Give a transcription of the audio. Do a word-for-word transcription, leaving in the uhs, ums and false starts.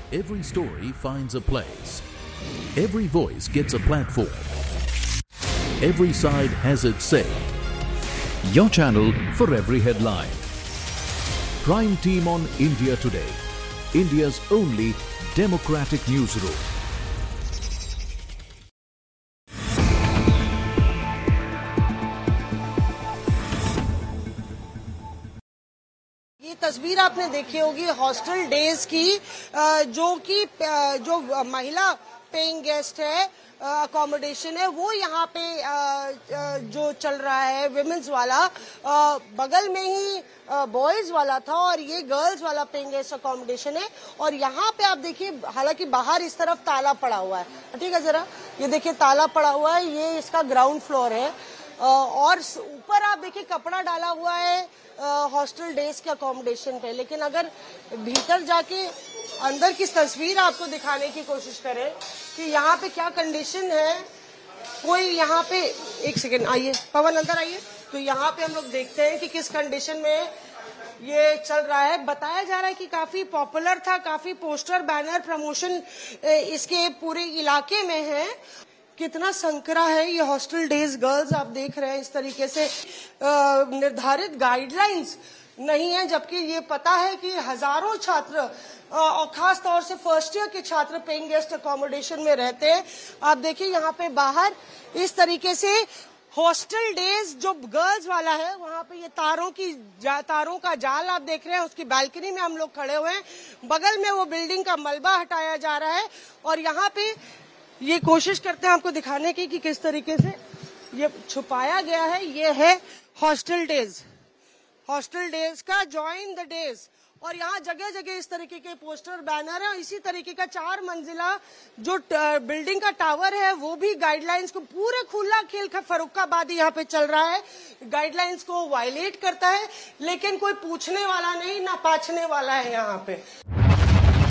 Every story finds a place. Every voice gets a platform. Every side has its say. Your channel for every headline. Prime Team on India Today, India's only democratic newsroom. ये तस्वीर आपने देखी होगी hostel days की, जो कि जो महिला पेइंग गेस्ट है, अकोमोडेशन है, वो यहाँ पे जो चल रहा है विमेंस वाला, बगल में ही बॉयज वाला था और ये गर्ल्स वाला पेइंग गेस्ट अकोमोडेशन है। और यहाँ पे आप देखिए, हालांकि बाहर इस तरफ ताला पड़ा हुआ है, ठीक है, जरा ये देखिए ताला पड़ा हुआ है, ये इसका ग्राउंड फ्लोर है। और ऊपर आप देखिए कपड़ा डाला हुआ है हॉस्टल डेज के अकोमोडेशन पे। लेकिन अगर भीतर जाके अंदर की तस्वीर आपको दिखाने की कोशिश करें कि यहाँ पे क्या कंडीशन है, कोई यहाँ पे, एक सेकेंड आइए पवन अंदर आइए, तो यहाँ पे हम लोग देखते हैं कि किस कंडीशन में ये चल रहा है। बताया जा रहा है कि काफी पॉपुलर था, काफी पोस्टर बैनर प्रमोशन इसके पूरे इलाके में है। कितना संकरा है ये हॉस्टल डेज गर्ल्स, आप देख रहे हैं इस तरीके से निर्धारित गाइडलाइंस नहीं है, जबकि ये पता है कि हजारों छात्र और खास तौर से फर्स्ट ईयर के छात्र पेइंग गेस्ट अकोमोडेशन में रहते हैं। आप देखिए यहाँ पे बाहर इस तरीके से हॉस्टल डेज जो गर्ल्स वाला है, वहाँ पे ये तारों की तारों का जाल आप देख रहे हैं, उसकी बालकनी में हम लोग खड़े हुए हैं। बगल में वो बिल्डिंग का मलबा हटाया जा रहा है और यहाँ पे ये कोशिश करते हैं आपको दिखाने की कि किस तरीके से ये छुपाया गया है। ये है हॉस्टल डेज, हॉस्टल डेज का ज्वाइन द डेज। और यहाँ जगह जगह इस तरीके के पोस्टर बैनर है। इसी तरीके का चार मंजिला जो बिल्डिंग का टावर है, वो भी गाइडलाइंस को पूरे खुला खेल फर्रुखाबादी यहाँ पे चल रहा है, गाइडलाइंस को वायलेट करता है, लेकिन कोई पूछने वाला नहीं, ना पाछने वाला है यहाँ पे।